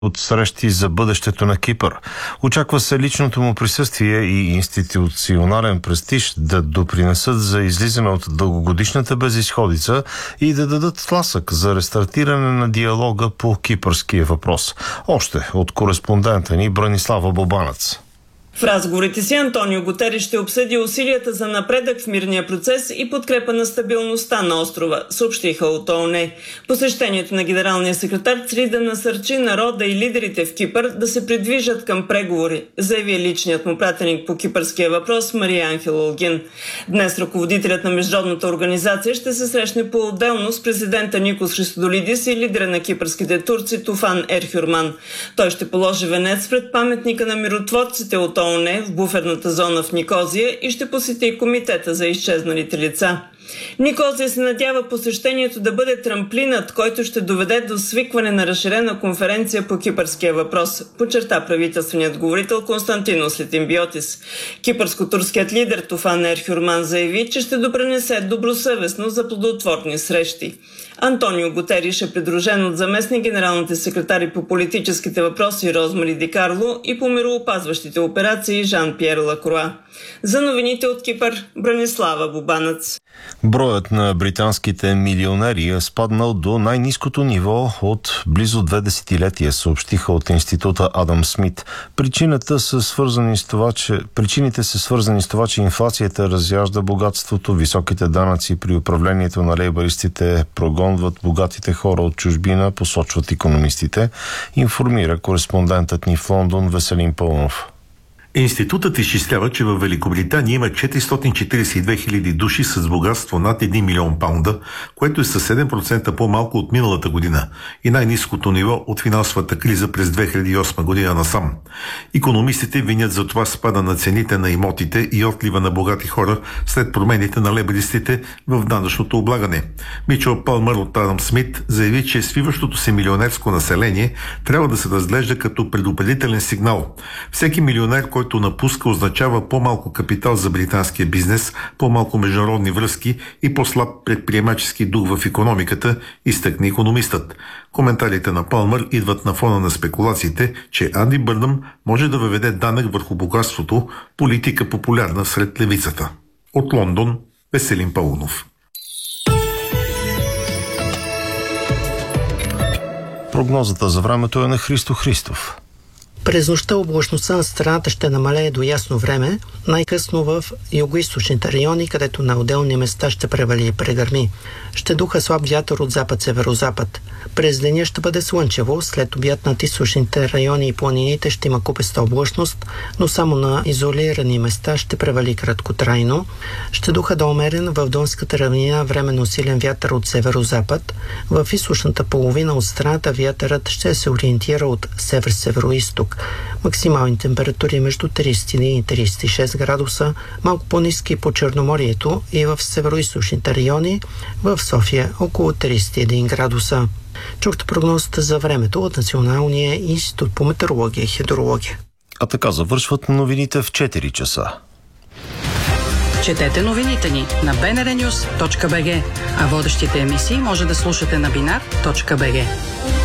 от срещи за бъдещето на Кипър. Очаква се личното му присъствие и институционален престиж да допринесат за излизане от дългогодишната безизходица и да дадат тласък за рестартиране на диалога по кипърския въпрос. Още от кореспондента ни Бранислава Бобанец. В разговорите си Антонио Гутериш ще обсъди усилията за напредък в мирния процес и подкрепа на стабилността на острова, съобщиха от ООН. Посещението на генералния секретар цели да насърчи народа и лидерите в Кипър да се придвижат към преговори, заяви личният му пратеник по кипърския въпрос Мария Анхел Олгин. Днес ръководителят на международната организация ще се срещне по-отделно с президента Никос Христодолидис и лидера на кипърските турци Туфан Ерхюрман. Той ще положи венец пред паметника на миротворците от ООН в буферната зона в Никозия и ще посети комитета за изчезналите лица. Никозия се надява посещението да бъде трамплинът, който ще доведе до свикване на разширена конференция по кипърския въпрос, подчерта правителственият говорител Константинос Литимбиотис. Кипърско-турският лидер Туфан Ерхюрман заяви, че ще допринесе добросъвестно за плодотворни срещи. Антонио Гутериш е придружен от заместник генералните секретари по политическите въпроси Розмари Ди Карло и по мироопазващите операции Жан-Пьер Лакруа. За новините от Кипър, Бранислава Бобанец. Броят на британските милионери е спаднал до най-ниското ниво от близо 2 десетилетия, съобщиха от института Адам Смит. Причините са свързани с това, че инфлацията разяжда богатството, високите данъци при управлението на лейбаристите прогонват богатите хора от чужбина, посочват икономистите, информира кореспондентът ни в Лондон Веселин Пълнов. Институтът изчислява, че в Великобритания има 442 хиляди души с богатство над 1 милион паунда, което е със 7% по-малко от миналата година и най-ниското ниво от финансовата криза през 2008 година насам. икономистите винят за това спада на цените на имотите и отлива на богати хора след промените на лейбаристите в данъчното облагане. Мичел Палмър от Адам Смит заяви, че свиващото се милионерско население трябва да се разглежда като предупредителен сигнал. Всеки милионер, който напуска, означава по-малко капитал за британския бизнес, по-малко международни връзки и по-слаб предприемачески дух в икономиката, изтъкна икономистът. Коментарите на Палмър идват на фона на спекулациите, че Анди Бърнъм може да въведе данък върху богатството, политика популярна сред левицата. От Лондон, Веселин Паунов. Прогнозата за времето е на Христо Христов. През нощта облачността на страната ще намалее до ясно време, най-късно в югоизточните райони, където на отделни места ще превали и прегърми. Ще духа слаб вятър от запад-северозапад. През деня ще бъде слънчево, след обяд над източните райони и планините ще има купеста облачност, но само на изолирани места ще превали краткотрайно. Ще духа да умерен в Донската равнина временно силен вятър от северозапад. В източната половина от страната вятърът ще се ориентира от север-североизток. Максимални температури между 31 и 36 градуса, малко по-ниски по Черноморието и в североизточните райони, в София около 31 градуса. Чухте прогнозата за времето от Националния институт по метеорология и хидрология. А така завършват новините в 4 часа. Четете новините ни на bnrnews.bg, а водещите емисии може да слушате на binar.bg.